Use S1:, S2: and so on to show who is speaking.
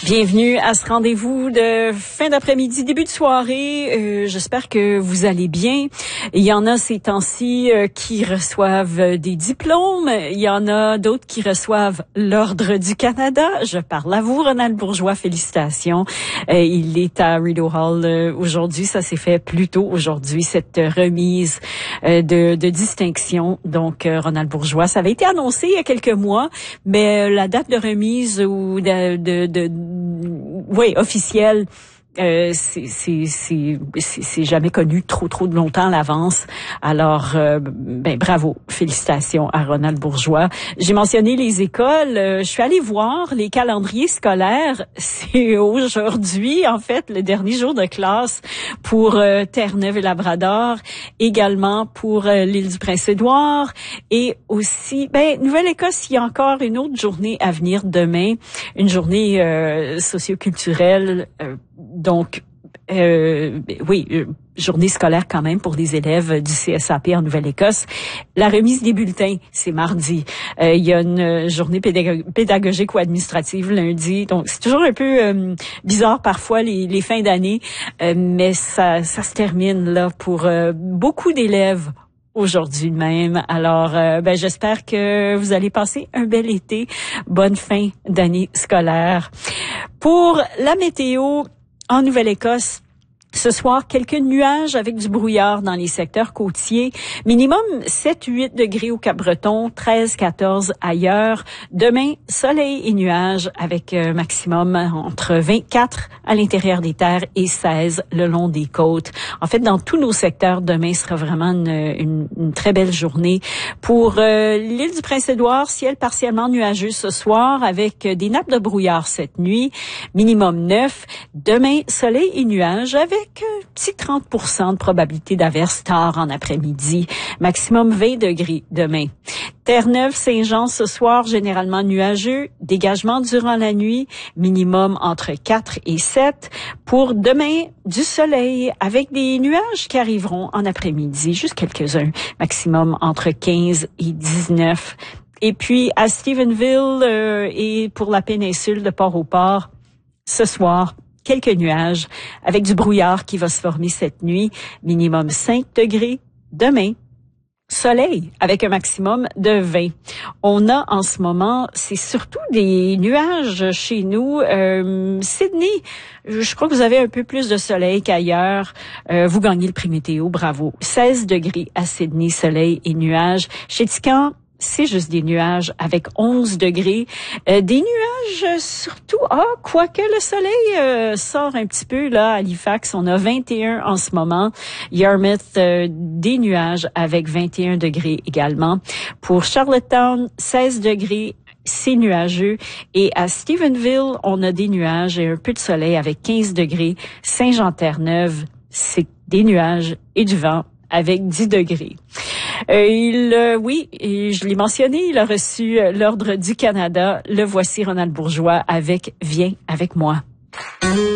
S1: Bienvenue à ce rendez-vous de fin d'après-midi, début de soirée. J'espère que vous allez bien. Il y en a ces temps-ci qui reçoivent des diplômes. Il y en a d'autres qui reçoivent l'Ordre du Canada. Je parle à vous, Ronald Bourgeois. Félicitations. Il est à Rideau Hall aujourd'hui. Ça s'est fait plus tôt aujourd'hui, cette remise de distinction. Donc, Ronald Bourgeois, ça avait été annoncé il y a quelques mois, mais la date de remise ou officielle, c'est jamais connu trop de longtemps à l'avance. Alors, bravo, félicitations à Ronald Bourgeois. J'ai mentionné les écoles. Je suis allée voir les calendriers scolaires. C'est aujourd'hui, en fait, le dernier jour de classe pour Terre-Neuve et Labrador, également pour l'île du Prince-Édouard et aussi, Nouvelle-Écosse, il y a encore une autre journée à venir demain, une journée socioculturelle. Donc, journée scolaire quand même pour les élèves du CSAP en Nouvelle-Écosse. La remise des bulletins, c'est mardi. Il y a une journée pédagogique ou administrative lundi. Donc, c'est toujours un peu bizarre parfois les fins d'année, mais ça se termine là pour beaucoup d'élèves aujourd'hui même. Alors, j'espère que vous allez passer un bel été. Bonne fin d'année scolaire. Pour la météo, en Nouvelle-Écosse, ce soir, quelques nuages avec du brouillard dans les secteurs côtiers. Minimum 7-8 degrés au Cap-Breton, 13-14 ailleurs. Demain, soleil et nuages avec maximum entre 24 à l'intérieur des terres et 16 le long des côtes. En fait, dans tous nos secteurs, demain sera vraiment une très belle journée. Pour l'île du Prince-Édouard, ciel partiellement nuageux ce soir avec des nappes de brouillard cette nuit. Minimum 9. Demain, soleil et nuages avec un petit 30% de probabilité d'averse tard en après-midi. Maximum 20 degrés demain. Terre-Neuve, Saint-Jean ce soir, généralement nuageux. Dégagement durant la nuit. Minimum entre 4 et 7. Pour demain, du soleil avec des nuages qui arriveront en après-midi. Juste quelques-uns. Maximum entre 15 et 19. Et puis, à Stephenville et pour la péninsule de Port-au-Port, ce soir, quelques nuages avec du brouillard qui va se former cette nuit. Minimum 5 degrés. Demain, soleil avec un maximum de 20. On a en ce moment, c'est surtout des nuages chez nous. Sydney, je crois que vous avez un peu plus de soleil qu'ailleurs. Vous gagnez le prix météo, bravo. 16 degrés à Sydney, soleil et nuages. Chez Tican, c'est juste des nuages avec 11 degrés. Des nuages surtout, quoique le soleil sort un petit peu là à Halifax. On a 21 en ce moment. Yarmouth, des nuages avec 21 degrés également. Pour Charlottetown, 16 degrés. C'est nuageux. Et à Stephenville, on a des nuages et un peu de soleil avec 15 degrés. Saint-Jean-Terre-Neuve, c'est des nuages et du vent avec 10 degrés. Je l'ai mentionné, il a reçu l'Ordre du Canada. Le voici, Ronald Bourgeois, avec « Viens avec moi ».